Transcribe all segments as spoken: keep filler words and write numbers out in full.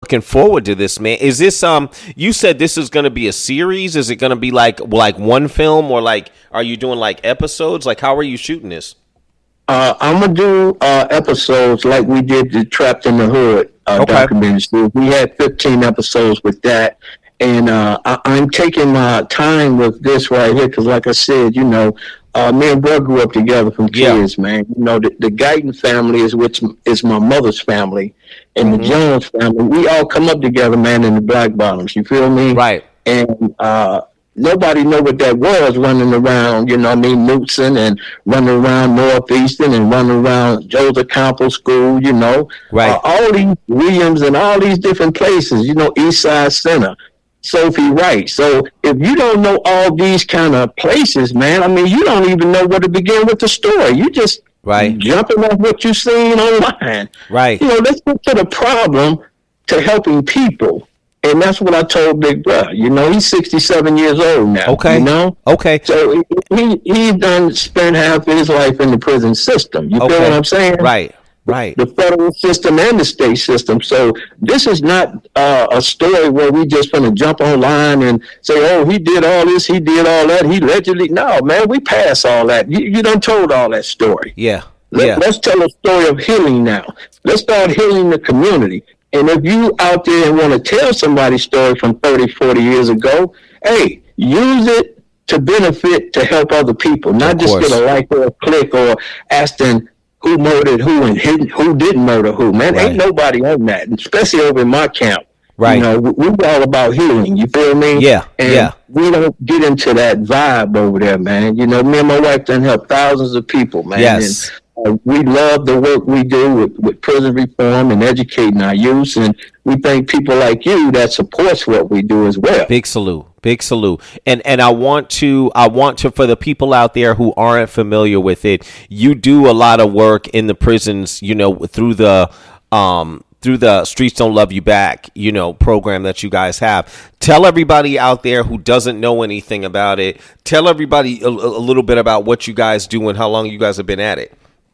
looking forward to this, man. Is this um? You said this is going to be a series. Is it going to be like like one film, or like are you doing like episodes? Like how are you shooting this? Uh, I'm gonna do uh, episodes like we did the Trapped in the Hood uh, Okay. documentary series. We had fifteen episodes with that, and uh, I, I'm taking my time with this right here because, like I said, you know, uh, me and Bro grew up together from Yeah. kids, man. You know, the, the Guyton family is which is my mother's family, and Mhm. the Jones family. We all come up together, man, in the Black Bottoms. You feel me? Right. And uh, nobody know what that was running around, you know what I mean, Newton and running around Northeastern and running around Joseph Campbell School, you know. Right. Uh, all these Williams and all these different places, you know, East Side Center, Sophie Wright. So if you don't know all these kind of places, man, I mean, you don't even know where to begin with the story. You just Right. jumping off what you've seen online. Right. You know, let's get to the problem to helping people. And that's what I told Big Brother. You know, he's sixty-seven years old now. Okay. You know? Okay. So he he done spent half his life in the prison system. You Okay. feel what I'm saying? Right. Right. The federal system and the state system. So this is not uh, a story where we just gonna jump online and say, "Oh, he did all this, he did all that, he allegedly." No, man, we pass all that. You, you done told all that story. Yeah. Let, Yeah. Let's tell a story of healing now. Let's start healing the community. And if you out there and want to tell somebody's story from thirty, forty years ago, hey, use it to benefit, to help other people, not Of just course. get a like or a click or asking who murdered who and who who didn't murder who. Man, Right. ain't nobody on that, especially over in my camp. Right. You know, we, we're all about healing. You feel me? Yeah, And yeah. we don't get into that vibe over there, man. You know, me and my wife done helped thousands of people, man. Yes. And, uh, we love the work we do with, with prison reform and educating our youth, and we thank people like you that supports what we do as well. Big salute. Big salute. And and I want to I want to for the people out there who aren't familiar with it, you do a lot of work in the prisons, you know, through the um through the Streets Don't Love You Back, you know, program that you guys have. Tell everybody out there who doesn't know anything about it. Tell everybody a, a little bit about what you guys do and how long you guys have been at it.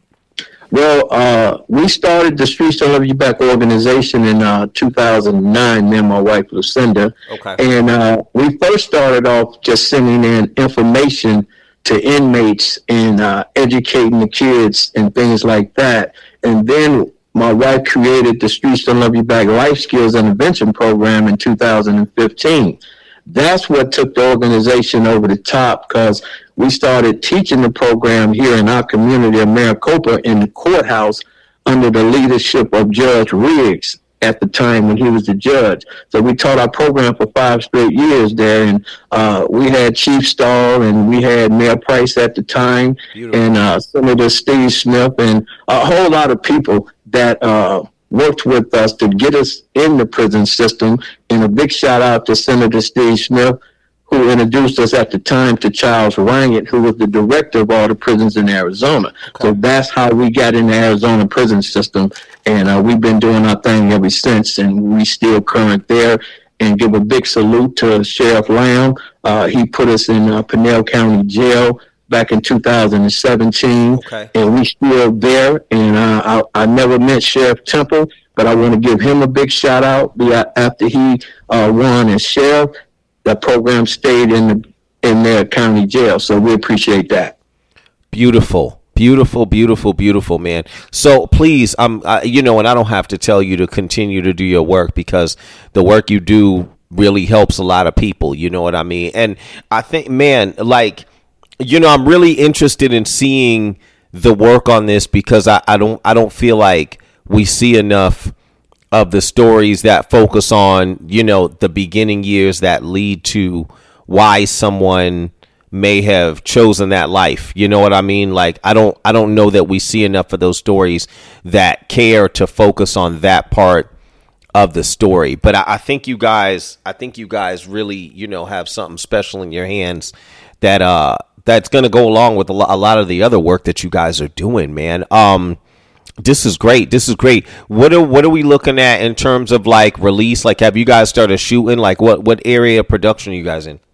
Well, uh, we started the Streets Don't Love You Back organization in uh, two thousand nine, me and my wife, Lucinda. Okay. And uh, we first started off just sending in information to inmates and uh, educating the kids and things like that. And then my wife created the Streets Don't Love You Back Life Skills Intervention Program in two thousand fifteen. That's what took the organization over the top, because we started teaching the program here in our community of Maricopa in the courthouse under the leadership of Judge Riggs at the time when he was the judge. So we taught our program for five straight years there, and uh, we had Chief Stahl and we had Mayor Price at the time, Beautiful. and uh, Senator Steve Smith, and a whole lot of people that uh, worked with us to get us in the prison system. And a big shout out to Senator Steve Smith, who introduced us at the time to Charles Rangit, who was the director of all the prisons in Arizona. Okay. So that's how we got in the Arizona prison system. And uh, we've been doing our thing ever since, and we still current there. And give a big salute to Sheriff Lamb. Uh, he put us in uh, Pinell County Jail back in two thousand seventeen. Okay. And we still there. And uh, I, I never met Sheriff Temple, but I want to give him a big shout out. After he uh, won as sheriff, that program stayed in the in their county jail. So we appreciate that. Beautiful. Beautiful, beautiful, beautiful, man. So please, um, uh, you know, and I don't have to tell you to continue to do your work, because the work you do really helps a lot of people. You know what I mean? And I think, man, like, you know, I'm really interested in seeing the work on this, because I, I don't, I don't feel like we see enough of the stories that focus on, you know, the beginning years that lead to why someone may have chosen that life. You know what I mean? Like, I don't I don't know that we see enough of those stories that care to focus on that part of the story. But I, I think you guys I think you guys really, you know, have something special in your hands that uh that's gonna go along with a lot, a lot of the other work that you guys are doing, man. Um This is great. This is great. What are what are we looking at in terms of like release? Like, have you guys started shooting? Like, what what area of production are you guys in?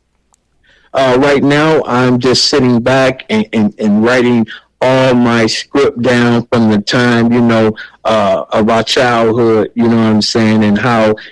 Uh, right now, I'm just sitting back and, and, and writing all my script down from the time, you know, uh, of our childhood, you know what I'm saying, and how